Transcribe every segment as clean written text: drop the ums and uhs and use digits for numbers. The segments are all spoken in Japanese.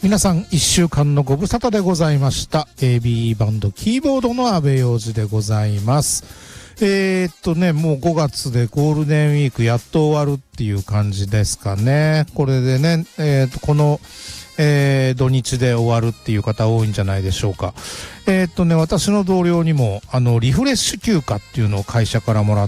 皆さん1週間のご無沙汰でございました。 AB バンドキーボードの阿部洋二でございます。もう5月でゴールデンウィークやっと終わるっていう感じですかね。これでね、この、土日で終わるっていう方多いんじゃないでしょうか。私の同僚にもリフレッシュ休暇っていうのを会社からもらって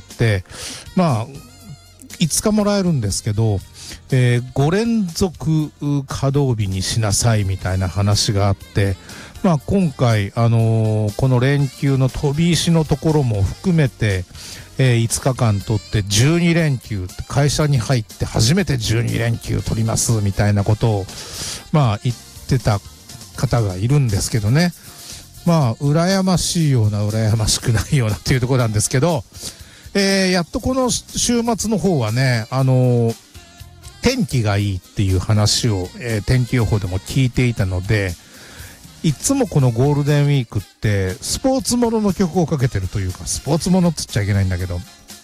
、5日もらえるんですけど、5連続稼働日にしなさいみたいな話があって、今回、この連休の飛び石のところも含めて、5日間取って12連休、会社に入って初めて12連休取りますみたいなことを、言ってた方がいるんですけどね。羨ましいような羨ましくないようなっていうところなんですけど、やっとこの週末の方はね、天気がいいっていう話を、天気予報でも聞いていたので、いつもこのゴールデンウィークってスポーツものの曲をかけてるというか、スポーツものって言っちゃいけないんだけど、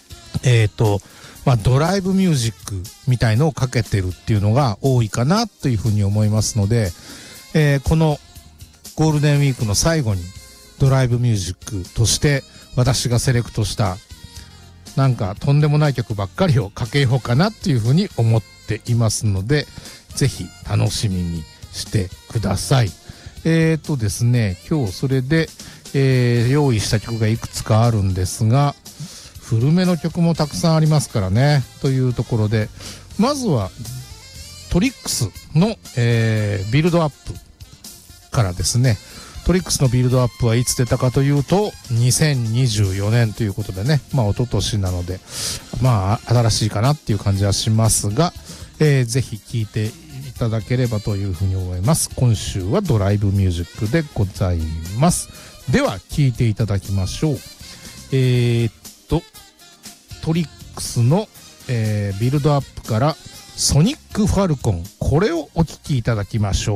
ドライブミュージックみたいのをかけてるっていうのが多いかなというふうに思いますので、このゴールデンウィークの最後にドライブミュージックとして私がセレクトしたなんかとんでもない曲ばっかりをかけようかなっていうふうに思っていますので、ぜひ楽しみにしてください。ですね、今日それで、用意した曲がいくつかあるんですが、古めの曲もたくさんありますからね、というところで、まずはトリックスの、ビルドアップからですね。トリックスのビルドアップはいつ出たかというと、2024年ということでね、一昨年なので、新しいかなっていう感じはしますが、ぜひ聴いていただければというふうに思います。今週はドライブミュージックでございます。では聴いていただきましょう。トリックスの、ビルドアップからソニックファルコン、これをお聴きいただきましょう。